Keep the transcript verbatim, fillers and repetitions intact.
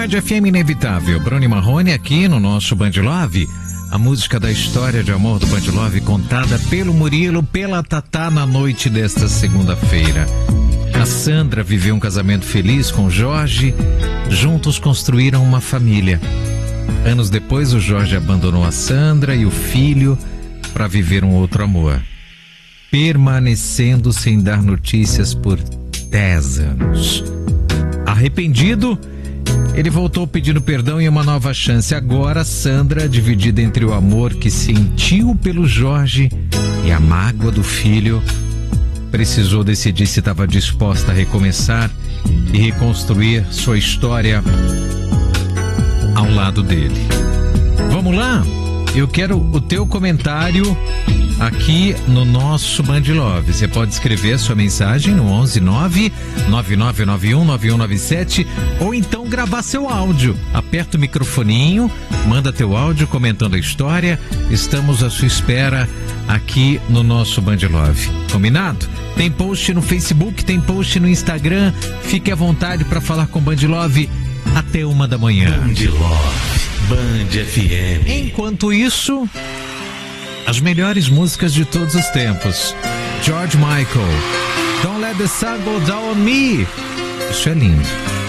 Band F M Inevitável. Bruno e Marrone aqui no nosso Band Love. A música da história de amor do Band Love contada pelo Murilo, pela Tatá na noite desta segunda-feira. A Sandra viveu um casamento feliz com o Jorge. Juntos construíram uma família. Anos depois, o Jorge abandonou a Sandra e o filho para viver um outro amor. Permanecendo sem dar notícias por dez anos. Arrependido, ele voltou pedindo perdão e uma nova chance. Agora, Sandra, dividida entre o amor que sentiu pelo Jorge e a mágoa do filho, precisou decidir se estava disposta a recomeçar e reconstruir sua história ao lado dele. Vamos lá? Eu quero o teu comentário aqui no nosso Band Love. Você pode escrever sua mensagem no onze nove nove nove nove um nove um nove sete ou então gravar seu áudio. Aperta o microfoninho, manda teu áudio comentando a história. Estamos à sua espera aqui no nosso Band Love. Combinado? Tem post no Facebook, tem post no Instagram. Fique à vontade para falar com o Band Love até uma da manhã. Band Love, Band F M. Enquanto isso, as melhores músicas de todos os tempos. George Michael, Don't Let the Sun Go Down on Me. Isso é lindo.